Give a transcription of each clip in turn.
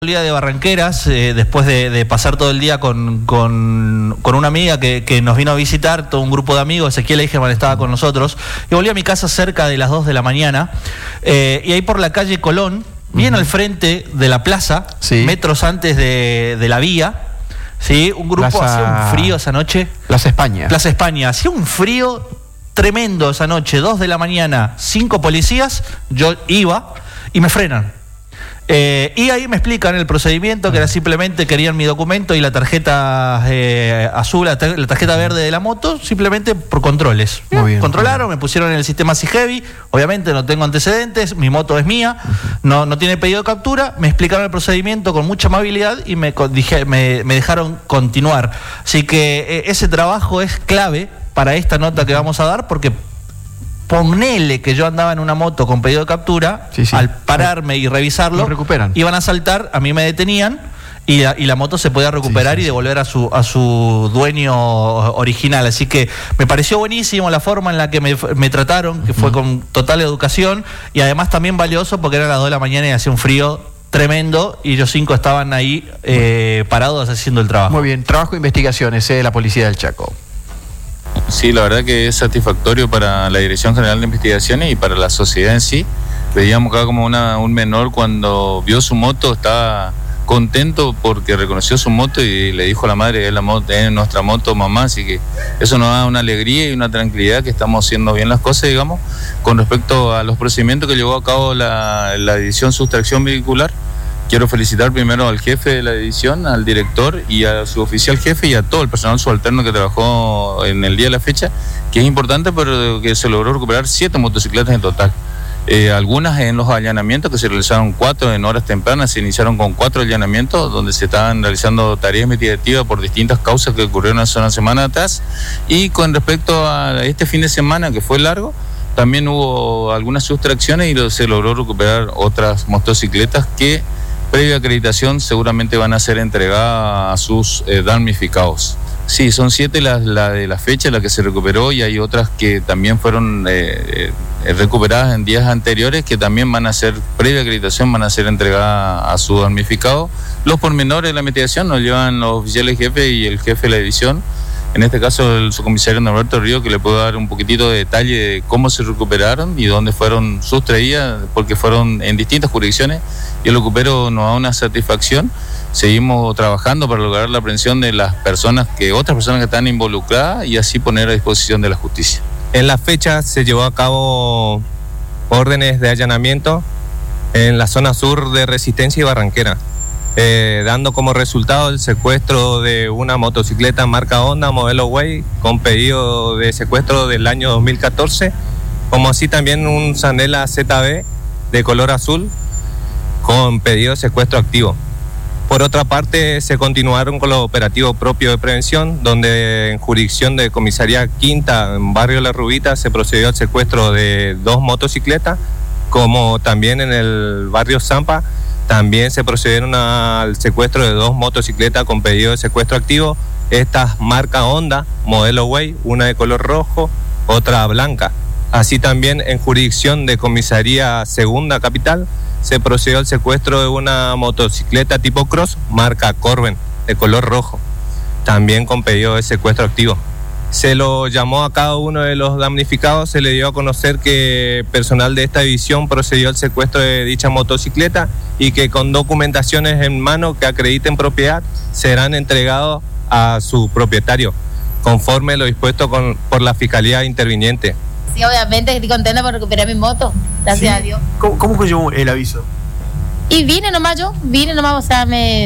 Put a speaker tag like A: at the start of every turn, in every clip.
A: Volvía de Barranqueras, después de pasar todo el día con una amiga que nos vino a visitar, todo un grupo de amigos. Ezequiel Eichmann estaba con nosotros, y volví a mi casa cerca de las 2 de la mañana, y ahí por la calle Colón, bien al frente de la plaza,
B: sí,
A: metros antes de la vía, ¿sí? Un grupo, hacía un frío esa noche.
B: Plaza España.
A: Plaza España, hacía un frío tremendo esa noche, 2 de la mañana, 5 policías, yo iba y me frenan. Y ahí me explican el procedimiento, que era simplemente querían mi documento y la tarjeta azul, la tarjeta verde de la moto, simplemente por controles.
B: Muy bien,
A: controlaron, me pusieron en el sistema SIGEVI, obviamente no tengo antecedentes, mi moto es mía, no tiene pedido de captura, me explicaron el procedimiento con mucha amabilidad y me dejaron continuar. Así que ese trabajo es clave para esta nota que vamos a dar, porque ponele que yo andaba en una moto con pedido de captura, sí. Al pararme y revisarlo, iban a saltar, a mí me detenían y la moto se podía recuperar y devolver a su dueño original. Así que me pareció buenísimo la forma en la que me trataron, que fue con total educación, y además también valioso porque eran las 2 de la mañana y hacía un frío tremendo y ellos 5 estaban ahí parados haciendo el trabajo.
B: Muy bien, trabajo de investigaciones de la Policía del Chaco.
C: Sí, la verdad que es satisfactorio para la Dirección General de Investigaciones y para la sociedad en sí. Veíamos acá como un menor, cuando vio su moto, estaba contento porque reconoció su moto y le dijo a la madre: es nuestra moto, mamá. Así que eso nos da una alegría y una tranquilidad que estamos haciendo bien las cosas, digamos. Con respecto a los procedimientos que llevó a cabo la División Sustracción Vehicular, quiero felicitar primero al jefe de la división, al director y a su oficial jefe y a todo el personal subalterno que trabajó en el día de la fecha, que es importante, pero que se logró recuperar 7 motocicletas en total. Algunas en los allanamientos, que se realizaron 4 en horas tempranas, se iniciaron con 4 allanamientos, donde se estaban realizando tareas investigativas por distintas causas que ocurrieron hace una semana atrás. Y con respecto a este fin de semana, que fue largo, también hubo algunas sustracciones y se logró recuperar otras motocicletas que, previa acreditación, seguramente van a ser entregadas a sus damnificados. Sí, son 7 la de la fecha, la que se recuperó, y hay otras que también fueron recuperadas en días anteriores, que también van a ser, previa acreditación, van a ser entregadas a su damnificado. Los pormenores de la investigación nos llevan los oficiales jefes y el jefe de la división. En este caso, el subcomisario Norberto Río, que le puedo dar un poquitito de detalle de cómo se recuperaron y dónde fueron sustraídas, porque fueron en distintas jurisdicciones, y el recupero nos da una satisfacción. Seguimos trabajando para lograr la aprehensión de otras personas que están involucradas, y así poner a disposición de la justicia.
D: En la fecha se llevó a cabo órdenes de allanamiento en la zona sur de Resistencia y Barranquera, dando como resultado el secuestro de una motocicleta marca Honda modelo Way con pedido de secuestro del año 2014, como así también un Sandela ZB de color azul con pedido de secuestro activo. Por otra parte, se continuaron con los operativos propios de prevención, donde en jurisdicción de Comisaría Quinta, en Barrio La Rubita, se procedió al secuestro de 2 motocicletas, como también en el Barrio Zampa, también se procedieron al secuestro de 2 motocicletas con pedido de secuestro activo. Estas marca Honda, modelo Way, una de color rojo, otra blanca. Así también en jurisdicción de Comisaría Segunda Capital, se procedió al secuestro de una motocicleta tipo cross, marca Corben, de color rojo, también con pedido de secuestro activo. Se lo llamó a cada uno de los damnificados, se le dio a conocer que personal de esta división procedió al secuestro de dicha motocicleta y que con documentaciones en mano que acrediten propiedad serán entregados a su propietario, conforme lo dispuesto por la Fiscalía Interviniente.
E: Sí, obviamente estoy contenta por recuperar mi moto, gracias a Dios.
B: ¿Cómo conllevó el aviso?
E: Y vine nomás, o sea,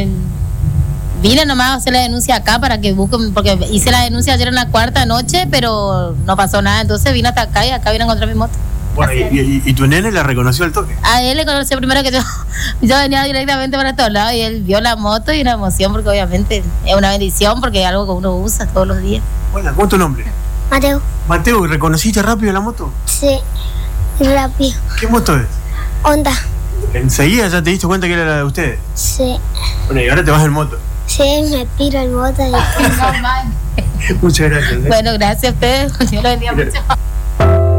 E: vine nomás a hacer la denuncia acá para que busquen, porque hice la denuncia ayer en la 4ª noche, pero no pasó nada, entonces vine hasta acá y acá vine a encontrar mi moto.
B: Bueno, ¿y tu nene la reconoció al toque?
E: A él le conoció primero que yo venía directamente para todos lados y él vio la moto y una emoción, porque obviamente es una bendición, porque es algo que uno usa todos los días.
B: Bueno, ¿cómo es tu nombre?
F: Mateo.
B: Mateo, ¿reconociste rápido la moto?
F: Sí, rápido.
B: ¿Qué moto es?
F: Honda.
B: ¿Enseguida ya te diste cuenta que era la de ustedes?
F: Sí.
B: Bueno, y ahora te vas en moto.
F: Sí, me tiro en moto.
E: Normal.
B: Muchas gracias.
E: Bueno, gracias a ustedes. Dios los bendiga mucho.